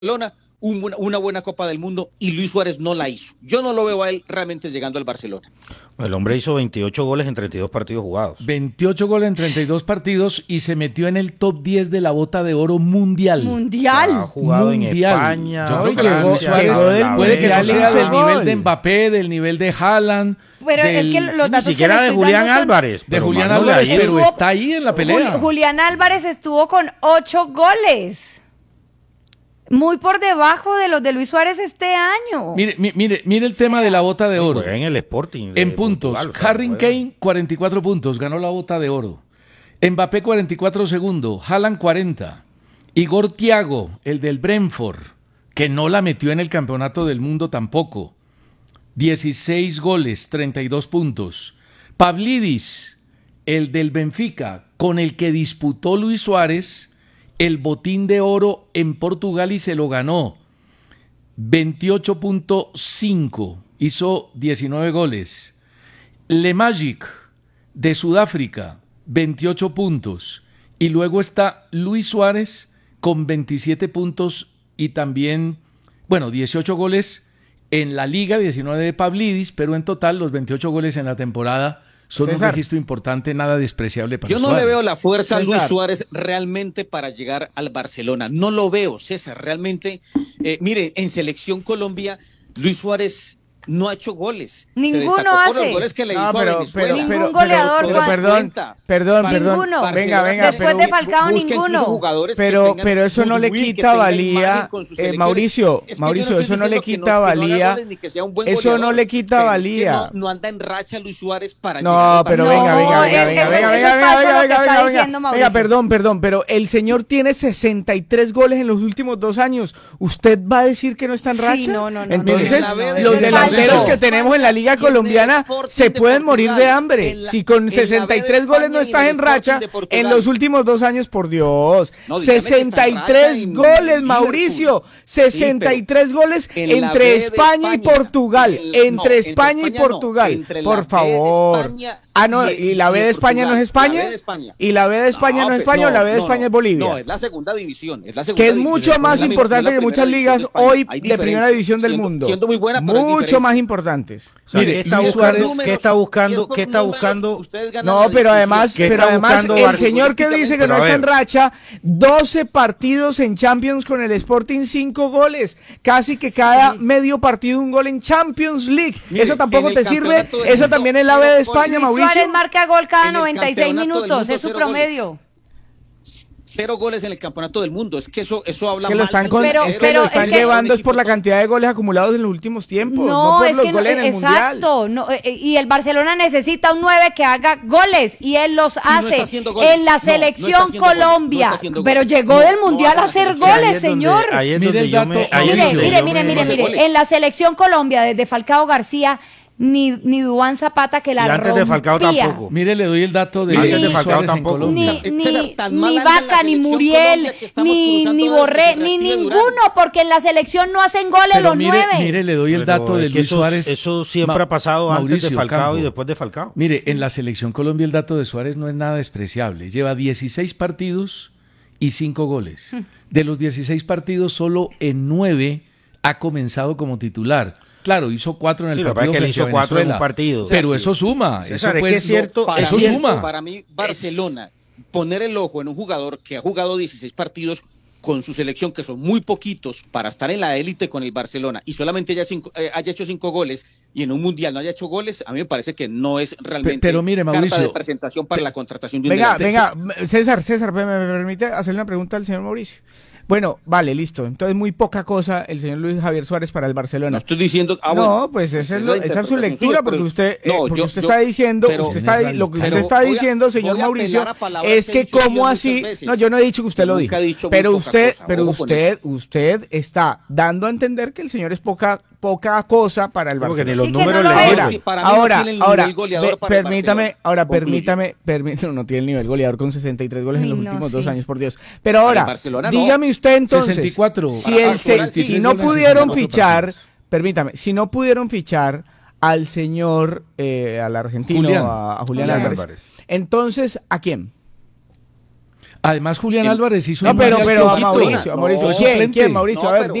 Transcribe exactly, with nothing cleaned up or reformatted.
Barcelona, una, una buena Copa del Mundo y Luis Suárez no la hizo. Yo no lo veo a él realmente llegando al Barcelona. El hombre hizo veintiocho goles en treinta y dos partidos jugados. veintiocho goles en treinta y dos partidos y se metió en el top diez de la bota de oro mundial. Mundial. Ha jugado mundial. en España. Yo creo que Francia, Luis Suárez Holanda, puede que no Bélgica. sea del gol. nivel de Mbappé, del nivel de Haaland. Pero del, es que los Ni datos siquiera que le de estoy Julián dando son- Álvarez. de pero Julián mal no le ha Álvarez, ido. pero Estuvo- está ahí en la pelea. Jul- Julián Álvarez estuvo con ocho goles. Muy por debajo de los de Luis Suárez este año. Mire, mi- mire, mire el tema de la bota de oro. Juega en el Sporting. de En puntos, Portugal, o sea, Harry juega. Kane, cuarenta y cuatro puntos, ganó la bota de oro. Mbappé, cuarenta y cuatro segundos. Haaland, cuarenta. Igor Thiago, el del Brentford, que no la metió en el campeonato del mundo tampoco. dieciséis goles, treinta y dos puntos. Pavlidis, el del Benfica, con el que disputó Luis Suárez el botín de oro en Portugal y se lo ganó. veintiocho punto cinco, hizo diecinueve goles. Le Magic, de Sudáfrica, veintiocho puntos. Y luego está Luis Suárez con veintisiete puntos y también, bueno, dieciocho goles en la liga, diecinueve de Pavlidis, pero en total los veintiocho goles en la temporada son César. un registro importante, nada despreciable para Yo no Suárez. le veo la fuerza a Luis César. Suárez realmente para llegar al Barcelona. No lo veo, César. Realmente, eh, mire, en Selección Colombia, Luis Suárez no ha hecho goles. Ninguno Se destacó por hace. los goles que le No, hizo a pero, Venezuela. pero, Ningún pero, goleador, pero, Juan. perdón, Cuenta. perdón, Bar- perdón. Ninguno. Venga, venga, Después pero, de Falcao, busca incluso ninguno. jugadores que pero, tengan pero eso no le goodwill, que quita tengan valía, imagen con sus eh, selecciones. Mauricio, Es que Mauricio, yo no estoy eso no le diciendo que quita no- que no haga valía, goles ni que sea un buen eso no goleador, le quita pero valía. Es que no, no anda en racha Luis Suárez para llegar No, al pero Barcelona. venga, venga, No, venga, es- venga, eso- venga, eso venga, es venga, falso venga, lo que venga, está venga, diciendo venga, Mauricio. venga, perdón, perdón, pero el señor tiene sesenta y tres goles en los últimos dos años. ¿Usted va a decir que no está en Sí, racha? no, no, no, Entonces, no, no, no, los eso es delanteros falso. que tenemos en la liga Y en el colombiana Sporting se de pueden morir de Portugal, hambre. en la- Si en con la sesenta y B de tres goles no España y en estás el en racha, Sporting de Portugal. en los últimos dos años, por Dios. No, dígame que está en sesenta y racha tres en goles, Liverpool. Mauricio. sesenta y tres goles en la entre B de España y España, Portugal. en- Entre no, entre España y España no, Portugal. entre la Por B de favor. España Ah, no, y- y la y B de de España no es Portugal. España. La B de España. Y la B de España no es pe- España, o la B de no, España no, es Bolivia. No, es la segunda división. Es la segunda Que es división. mucho Es más la- importante la que muchas primera división ligas de España. hoy Hay de primera diferencia. división del Siendo- mundo. Siendo muy buena, pero hay Mucho diferencia. más importantes. O sea, Mire, ¿qué está Luis buscando? Suárez- ¿Qué está buscando? Si es por ¿Qué está números, buscando? ustedes ganan No, la pero discusión. además, ¿Qué pero está además buscando el Barcelona? señor que dice que Pero no a está en ver. racha, doce partidos en Champions con el Sporting, cinco goles. Casi que cada medio partido un gol en Champions League. Mire, Eso tampoco en el te sirve. campeonato del Eso mundo, también es la B cero de goles. España, Luis Mauricio. Suárez marca gol cada En el noventa y seis campeonato del minutos, mundo, es su cero promedio. Cero goles en el campeonato del mundo. Es que eso, eso habla Es que lo mal están, del con- Pero- es que pero lo están es que- llevando es por la equipo cantidad de goles acumulados en los últimos tiempos, no, No, por es los que no, goles en el Mundial. exacto, no, eh, eh, y el Barcelona necesita un nueve que haga goles y él los no hace está haciendo goles. en la No, no está selección haciendo goles, no Colombia, está haciendo pero goles. llegó No, del no Mundial hace a la hacer selección. Ahí goles, es donde- señor. Ahí es Mire donde el yo dato. me. ahí es Mire, donde mire, yo mire, me- mire, hace mire, goles. en la selección Colombia desde Falcao García ni ni Duván Zapata que la Y antes de Falcao rompía. tampoco. Mire, le doy el dato de Antes de Luis Falcao Suárez en tampoco. Colombia. Ni, Eh, ni, César, tan mal ni anda en la Vaca, ni selección Muriel, Colombia que estamos ni, cruzando ni desde que Borré, se ni reactive ninguno, Durán. porque en la selección no hacen goles Pero los mire, nueve. mire, le doy el Pero dato de es que Luis eso, Suárez. eso siempre Ma- ha pasado antes Mauricio de Falcao Campo. y después de Falcao. Mire, en la selección Colombia el dato de Suárez no es nada despreciable. Lleva dieciséis partidos y cinco goles. De los dieciséis partidos, solo en nueve ha comenzado como titular. Claro, hizo cuatro en el Sí, lo que pasa partido es que él frente a hizo cuatro en un Venezuela. partido. Pero Sí. eso suma. César, eso es que pues, es cierto, Para eso mí, suma. Para mí, Barcelona, poner el ojo en un jugador que ha jugado dieciséis partidos con su selección, que son muy poquitos para estar en la élite con el Barcelona, y solamente haya, cinco, eh, haya hecho cinco goles y en un mundial no haya hecho goles, a mí me parece que no es realmente Pe- pero mire, Mauricio, carta de presentación para la contratación de un Venga, delantero. venga, César, César, ¿me, me permite hacerle una pregunta al señor Mauricio? Bueno, vale, listo. Entonces, muy poca cosa el señor Luis Javier Suárez para el Barcelona. No estoy diciendo. Ah, no, bueno, pues esa es, la lo- esa es su interpretación lectura, suya, porque pero- usted, eh, no, porque yo- usted yo- está diciendo, pero- usted está, Pero lo que usted voy está a- diciendo, señor voy a Mauricio, apelar a palabras es que he que dicho yo como muchas así, veces. no, yo no he dicho que usted lo Nunca dijo, he dicho muy pero poca usted, cosa, pero ojo con usted, eso. usted está dando a entender que el señor es poca, poca cosa para el Porque ni Barcelona. los Sí, que números no lo le es. sirven. Para mí no ahora, tiene el ahora, nivel goleador ve- para el permítame, Barcelona. ahora Concluyo. permítame, permítame, no tiene el nivel goleador con sesenta y tres goles Uy, en los no, últimos sí. dos años, por Dios. Pero ahora, Barcelona no. dígame usted entonces, sesenta y cuatro. si, Para el, Barcelona, se- si sí, no goles en pudieron sesenta y cuatro fichar, partidos. permítame, si no pudieron fichar al señor, eh, al argentino, Julián. a, a Julián Julián Álvarez, Álvarez. entonces, ¿a quién? Además, Julián El- Álvarez hizo No, un pero, mal pero a flojito. Mauricio, a Mauricio, Fue ¿quién? suplente. ¿Quién, Mauricio? No, A ver, pero